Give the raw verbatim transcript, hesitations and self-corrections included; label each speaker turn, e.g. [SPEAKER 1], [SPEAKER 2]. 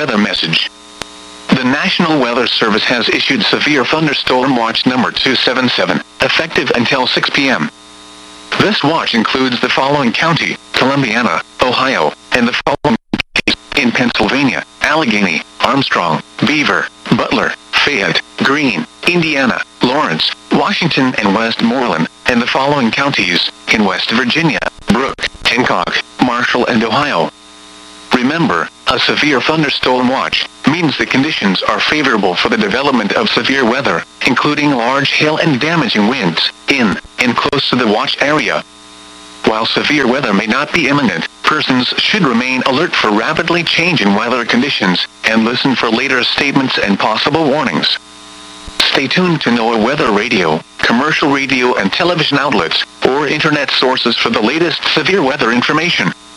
[SPEAKER 1] weather message. The National Weather Service has issued Severe Thunderstorm Watch number two seven seven, effective until six p m This watch includes the following county: Columbiana, Ohio, and the following counties in Pennsylvania: Allegheny, Armstrong, Beaver, Butler, Fayette, Greene, Indiana, Lawrence, Washington, and Westmoreland, and the following counties in West Virginia: Brooke, Hancock, Marshall, and Ohio. Remember, a severe thunderstorm watch means the conditions are favorable for the development of severe weather, including large hail and damaging winds, in and close to the watch area. While severe weather may not be imminent, persons should remain alert for rapidly changing weather conditions and listen for later statements and possible warnings. Stay tuned to NOAA Weather Radio, commercial radio and television outlets, or internet sources for the latest severe weather information.